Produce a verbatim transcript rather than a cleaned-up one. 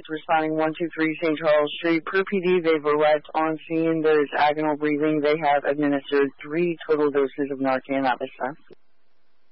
Responding one two three Saint Charles Street. Per P D, they've arrived on scene. There's agonal breathing. They have administered three total doses of Narcan at this time.